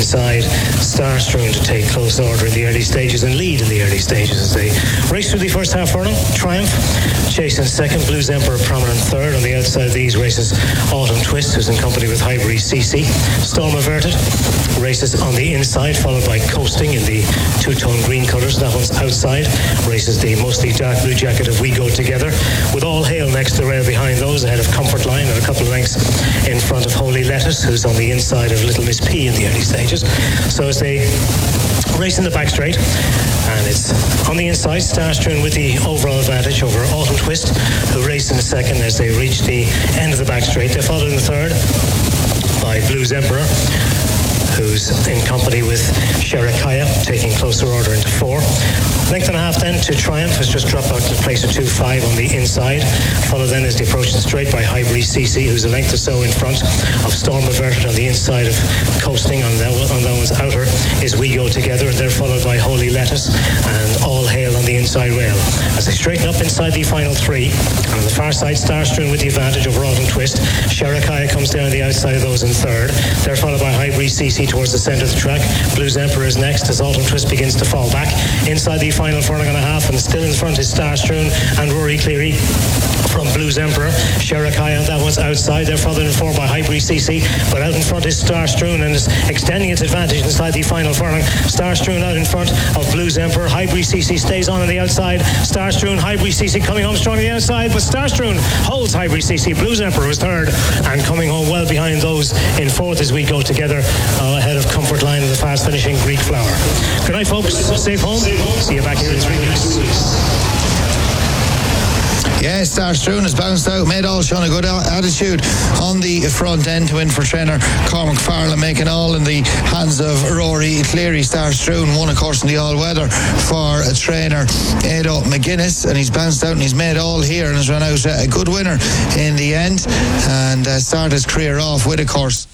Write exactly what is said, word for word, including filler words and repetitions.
inside. Starstrewn to take close order in the early stages and lead in the early stages as they race through the first half furlong. Triumph chasing second, Blues Emperor prominent third. On the outside of these races Autumn Twist, who's in company with Highbury C C. Storm Averted races on the inside, followed by Coasting in the two-tone green colours. That one's outside. Races the mostly dark blue jacket of We Go Together, with All Hail next to rail behind those, ahead of Comfort Line and a couple of lengths in front of Holy Lettuce, who's on the inside of Little Miss P in the early stages. So as they race in the back straight, and it's on the inside, Starstrewn with the overall advantage over Autumn Twist, who raced in the second as they reach the end of the back straight. They're followed in the third by Blues Emperor, who's in company with Sherakaya, taking closer order into four. Length and a half then to Triumph, has just dropped out to place of two five on the inside. Followed then as they approach the straight by Highbury C C, who's a length or so in front of Storm Averted. On the inside of Coasting, on that, on that one's outer is We Go Together, and they're followed by Holy Lettuce and All Hail on the inside rail. As they straighten up inside the final three, and on the far side, Starstrewn with the advantage over Autumn Twist. Sherakaya comes down the outside of those in third. They're followed by Highbury C C towards the centre of the track. Blues Emperor is next as Autumn Twist begins to fall back. Inside the final furlong and a half, and still in front is Starstrewn and Rory Cleary from Blues Emperor. Sherakaya, that one's outside. They're followed in four by Highbury C C, but out in front is Starstrewn and is extending its advantage inside the final furlong. Starstrewn out in front of Blues Emperor. Highbury C C stays on on the outside. Starstrewn, Highbury C C coming home strong on the outside, but Starstrewn holds Highbury C C. Blues Emperor was third and coming home well behind those in fourth as We Go Together, uh, ahead of Comfort Line and the fast finishing Greek Flower. Good night, folks. Safe home. See you back here in three weeks. Yeah, Starstrewn has bounced out, made all showing a good attitude on the front end to win for trainer Cormac Farrell, making all in the hands of Rory Cleary. Starstrewn won, of course, in the all-weather for a trainer Edo McGuinness, and he's bounced out and he's made all here and has run out a good winner in the end, and uh, started his career off with, of course,